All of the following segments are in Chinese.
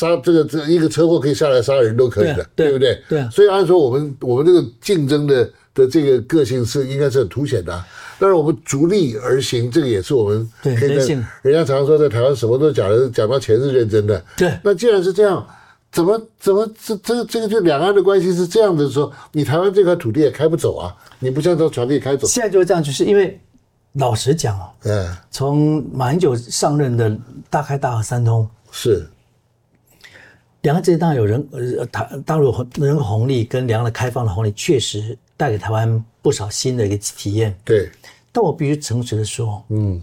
这一个车祸可以下来杀人都可以的，对不对？ 对啊。 所以按说我们这个竞争的这个个性应该是很凸显的啊。当然我们逐利而行，这个也是我们可以人性。 人家常说在台湾什么都讲到钱是认真的。 对。 那既然是这样，怎么这个就两岸的关系是这样的时候，你台湾这块土地也开不走啊，你不像这船可以开走。 现在就是这样，就是因为老实讲啊，从马英九上任的大开大合三通是。 两岸之间当然有大陆人口红利跟两岸的开放的红利，确实带给台湾不少新的一个体验。 对， 但我必须诚实的说，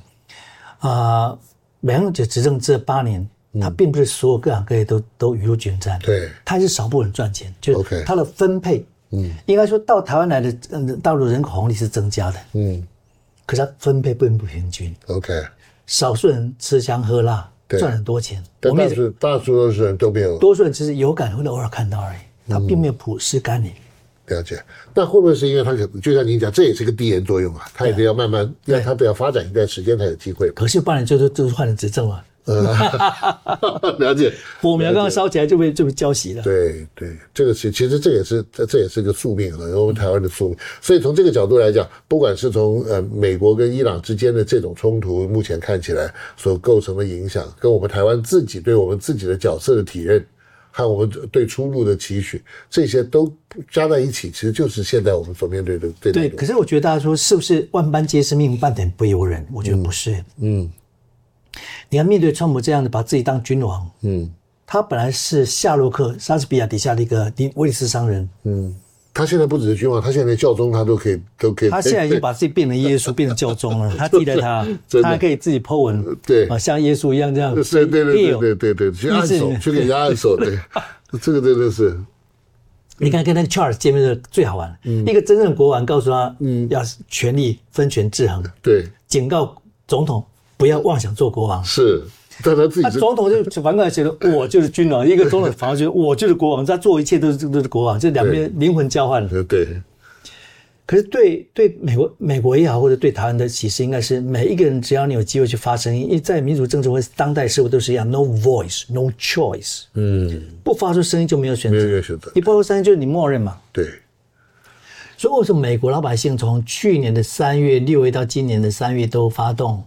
马英九执政这8年，他并不是所有各行各业都雨露均沾。 对， 他还是少部分人赚钱，就是他的分配，应该说到台湾来的大陆人口红利是增加的，可是他分配并不平均。 OK， 少数人吃香喝辣。赚很多钱， 但大多数人都没有， 多数人只是有感会偶尔看到而已，他并没有普施甘霖。 了解，那会不会是因为他可能就像您讲，这也是个递延作用啊？他也得要慢慢，他得要发展一段时间才有机会。 可是8年就是换了执政了。 了解， 火苗刚刚烧起来就被浇熄了。 对，这个其实这也是个宿命了，我们台湾的宿命。所以从这个角度来讲，不管是从美国跟伊朗之间的这种冲突，目前看起来所构成的影响，跟我们台湾自己对我们自己的角色的体认，和我们对出路的期许，这些都加在一起，其实就是现在我们所面对的对。可是我觉得大家说是不是万般皆是命，半点不由人？我觉得不是。你看，面对川普这样的把自己当君王，他本来是夏洛克、莎士比亚底下的一个威尼斯商人， 他现在不只是君王，他现在连教宗他都可以。 他现在已经把自己变成耶稣，变成教宗了。他替代他还可以自己 po 文， 对， 像耶稣一样这样。 对，去按手，去给人家按手，对，这个真的是。 你看跟那个 Charles 见面的最好玩，一个真正的国王告诉他，要权力分权制衡， 对， 警告总统不要妄想做国王， 是。但他自己总统就反过来觉得我就是君王，一个总统反而觉得我就是国王，他做一切都是国王，这两边灵魂交换了。 对。 可是对美国也好，或者对台湾的启示，应该是每一个人只要你有机会去发声音，因为在民主政治或当代社会都是一样 ，no voice, no choice，不发出声音就没有选择， 没有选择， 你不发出声音就是你默认嘛。 对。 所以为什么美国老百姓从去年的3月、6月到今年的3月都发动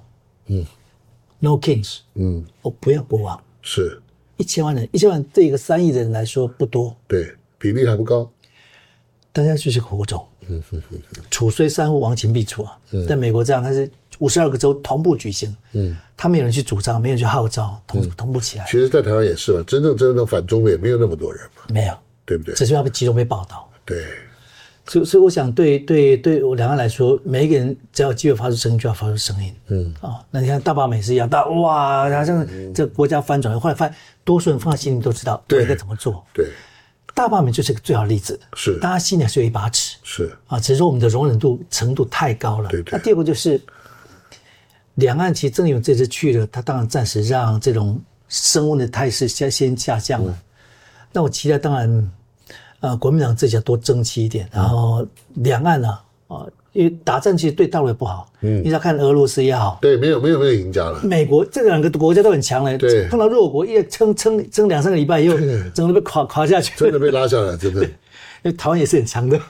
，No Kings，我不要国王， 是 1000万人，1000万对一个3亿的人来说不多， 对，比例还不高， 大家就是火种，楚虽三户，亡秦必楚啊。在美国这样，它是52个州同步举行，他没有人去主张，没有人去号召，同步起来。 其实，在台湾也是嘛，真正反中的也没有那么多人嘛， 没有， 对不对？ 只是要被集中被报道。 对。 所以我想对我两岸来说，每一个人只要有机会发出声音，就要发出声音。那你看大罢免是一样，哇，好像这国家翻转，后来多数人放在心里都知道我应该怎么做。 对， 大罢免就是一个最好的例子。 是， 大家心里还是有一把尺。 是只是说我们的容忍度程度太高了。 对。 那第二个就是两岸其实郑义溶这次去了，他当然暂时让这种升温的态势先下降了。那我期待当然。国民党自己要多争气一点，然后两岸因为打仗其实对大陆也不好，你要看俄罗斯也好， 对，没有赢家了。 美国这两个国家都很强了，对，碰到弱国，一撑2-3个礼拜以后，整个被垮下去， 真的被拉下来，真的。 因为台湾也是很强的，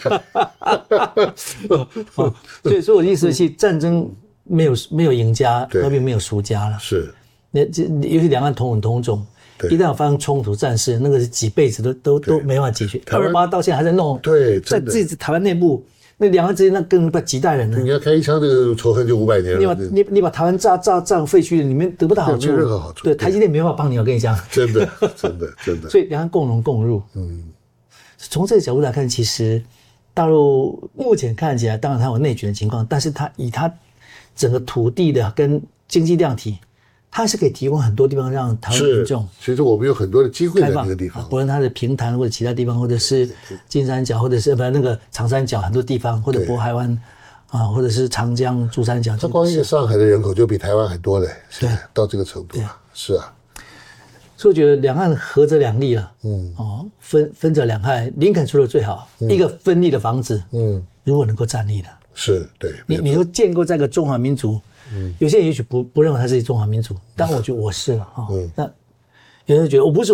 所以说我的意思是，战争没有赢家，和平没有输家了。 是， 尤其两岸同文同种。一旦有发生冲突战事，那个是几辈子都没办法解决。228到现在还在弄， 对， 在自己台湾内部，那两岸之间那更不几代人呢？ 你要开一枪，这个仇恨就500年了。 你把台湾炸废墟里面得不到好处， 没有任何好处。 对，台积电没办法帮你，我跟你讲， 真的。 所以两岸共荣共入。从这个角度来看，其实大陆目前看起来，当然它有内卷的情况，但是它以它整个土地的跟经济量体。它是可以提供很多地方让台湾民众， 其实我们有很多的机会在那个地方， 不论它的平潭或者其他地方，或者是金三角，或者是那个长三角很多地方，或者渤海湾或者是长江、珠三角。 它光一个上海的人口就比台湾还多嘞， 对， 到这个程度是啊。 所以我觉得两岸合则两利了，分则两害。林肯说的最好，一个分立的房子，如果能够站立的， 是对， 你都建构在一个中华民族。有些人也许不认为他是中华民族，但我觉得我是了那有人觉得我不是。